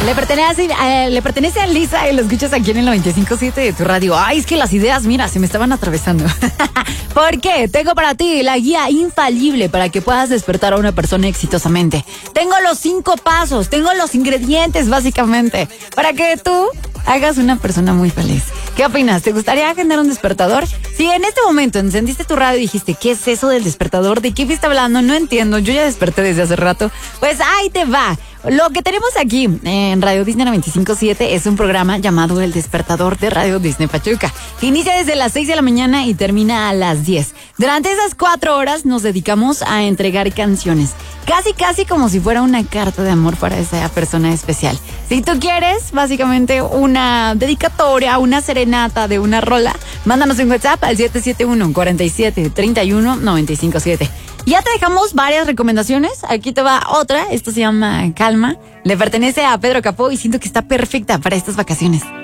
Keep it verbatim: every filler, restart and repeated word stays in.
Le pertenece, eh, le pertenece a Lisa y lo escuchas aquí en el noventa y cinco punto siete de tu radio. Ay, es que las ideas, mira, se me estaban atravesando. ¿Por qué? Tengo para ti la guía infalible para que puedas despertar a una persona exitosamente. Tengo los cinco pasos, tengo los ingredientes básicamente para que tú hagas una persona muy feliz. ¿Qué opinas? ¿Te gustaría agendar un despertador? Si en este momento encendiste tu radio y dijiste, ¿qué es eso del despertador? ¿De qué fuiste hablando? No entiendo, yo ya desperté desde hace rato. Pues ahí te va. Lo que tenemos aquí en Radio Disney noventa y cinco punto siete es un programa llamado El Despertador de Radio Disney Pachuca, que inicia desde las seis de la mañana y termina a las diez. Durante esas cuatro horas nos dedicamos a entregar canciones, casi casi como si fuera una carta de amor para esa persona especial. Si tú quieres, básicamente, una dedicatoria, una serenata de una rola, mándanos un WhatsApp al siete siete uno, cuatro siete, tres uno, nueve cinco siete. Ya te dejamos varias recomendaciones. Aquí te va otra. Esto se llama Calma. Le pertenece a Pedro Capó y siento que está perfecta para estas vacaciones.